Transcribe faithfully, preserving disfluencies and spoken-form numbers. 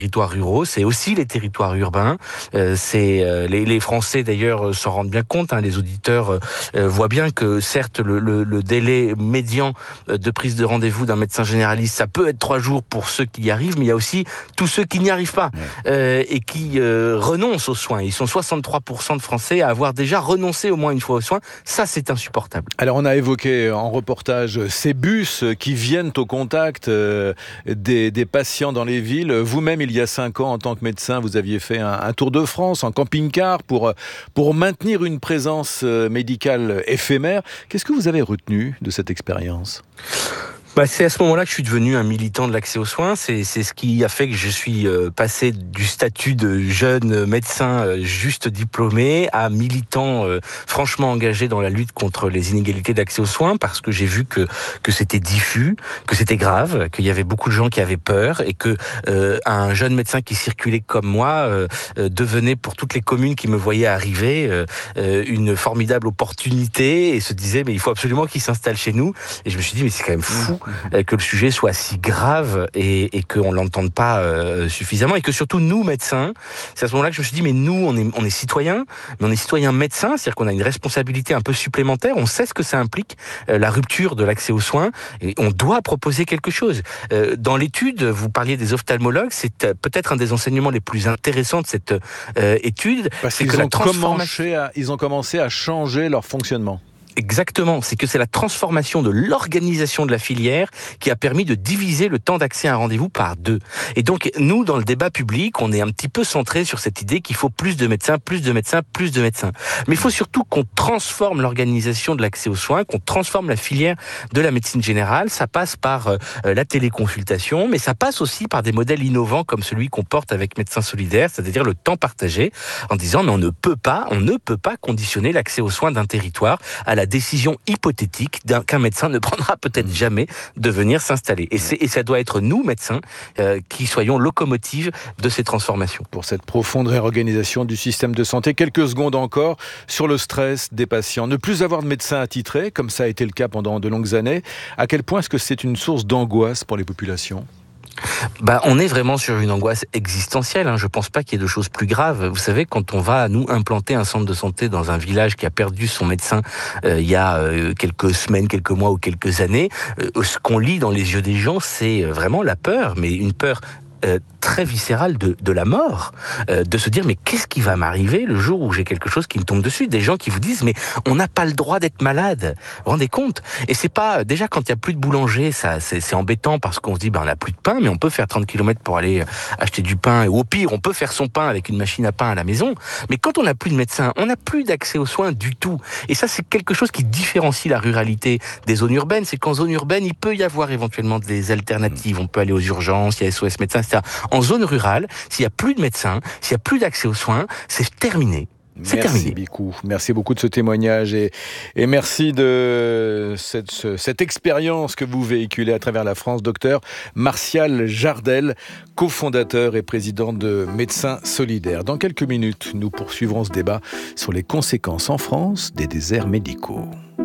territoires ruraux, c'est aussi les territoires urbains. Euh, c'est euh, les, les Français d'ailleurs s'en rendent bien compte. Hein, les auditeurs euh, voient bien que certes le, le, le délai médian de prise de rendez-vous d'un médecin généraliste, ça peut être trois jours pour ceux qui y arrivent, mais il y a aussi tous ceux qui n'y arrivent pas euh, et qui euh, renoncent aux soins. Ils sont soixante-trois pour cent de Français à avoir déjà renoncé au moins une fois aux soins. Ça, c'est insupportable. Alors on a évoqué en reportage ces bus qui viennent au contact euh, des, des patients dans les villes. Vous-même, il y a cinq ans, en tant que médecin, vous aviez fait un, un tour de France en camping-car pour, pour maintenir une présence médicale éphémère. Qu'est-ce que vous avez retenu de cette expérience ? Bah, c'est à ce moment-là que je suis devenu un militant de l'accès aux soins. C'est, c'est ce qui a fait que je suis euh, passé du statut de jeune médecin euh, juste diplômé à militant euh, franchement engagé dans la lutte contre les inégalités d'accès aux soins, parce que j'ai vu que que c'était diffus, que c'était grave, qu'il y avait beaucoup de gens qui avaient peur et que euh, un jeune médecin qui circulait comme moi euh, euh, devenait pour toutes les communes qui me voyaient arriver euh, euh, une formidable opportunité et se disait mais il faut absolument qu'il s'installe chez nous. Et je me suis dit mais c'est quand même fou que le sujet soit si grave et, et qu'on l'entende pas euh, suffisamment, et que surtout nous médecins, c'est à ce moment-là que je me suis dit mais nous on est on est citoyens, mais on est citoyens médecins, c'est-à-dire qu'on a une responsabilité un peu supplémentaire, on sait ce que ça implique euh, la rupture de l'accès aux soins et on doit proposer quelque chose. Euh, dans l'étude, vous parliez des ophtalmologues, c'est euh, peut-être un des enseignements les plus intéressants de cette euh, étude, parce c'est qu'ils que la ont transformation commencé à, ils ont commencé à changer leur fonctionnement. Exactement, c'est que c'est la transformation de l'organisation de la filière qui a permis de diviser le temps d'accès à un rendez-vous par deux. Et donc, nous, dans le débat public, on est un petit peu centré sur cette idée qu'il faut plus de médecins, plus de médecins, plus de médecins. Mais il faut surtout qu'on transforme l'organisation de l'accès aux soins, qu'on transforme la filière de la médecine générale. Ça passe par euh, la téléconsultation, mais ça passe aussi par des modèles innovants comme celui qu'on porte avec Médecins Solidaires, c'est-à-dire le temps partagé, en disant mais on ne peut pas, on ne peut pas conditionner l'accès aux soins d'un territoire à la la décision hypothétique d'un, qu'un médecin ne prendra peut-être jamais de venir s'installer. Et, c'est, et ça doit être nous, médecins, euh, qui soyons locomotives de ces transformations. Pour cette profonde réorganisation du système de santé, quelques secondes encore sur le stress des patients. Ne plus avoir de médecin attitré, comme ça a été le cas pendant de longues années, à quel point est-ce que c'est une source d'angoisse pour les populations ? Bah, on est vraiment sur une angoisse existentielle. Hein. Je pense pas qu'il y ait de choses plus graves. Vous savez, quand on va nous implanter un centre de santé dans un village qui a perdu son médecin euh, il y a euh, quelques semaines, quelques mois ou quelques années, euh, ce qu'on lit dans les yeux des gens, c'est vraiment la peur, mais une peur Euh, très viscérale de, de la mort, euh, de se dire mais qu'est-ce qui va m'arriver le jour où j'ai quelque chose qui me tombe dessus. Des gens qui vous disent mais on n'a pas le droit d'être malade, vous vous rendez compte? Et c'est pas, déjà quand il y a plus de boulanger, ça c'est, c'est embêtant parce qu'on se dit ben on n'a plus de pain, mais on peut faire trente kilomètres pour aller acheter du pain, et au pire on peut faire son pain avec une machine à pain à la maison. Mais quand on n'a plus de médecin, on n'a plus d'accès aux soins du tout. Et ça c'est quelque chose qui différencie la ruralité des zones urbaines. C'est qu'en zone urbaine il peut y avoir éventuellement des alternatives, on peut aller aux urgences, il y a S O S médecins. En zone rurale, s'il n'y a plus de médecins, s'il n'y a plus d'accès aux soins, c'est terminé. C'est merci terminé. beaucoup. Merci beaucoup de ce témoignage et, et merci de cette, ce, cette expérience que vous véhiculez à travers la France, docteur Martial Jardel, cofondateur et président de Médecins Solidaires. Dans quelques minutes, nous poursuivrons ce débat sur les conséquences en France des déserts médicaux.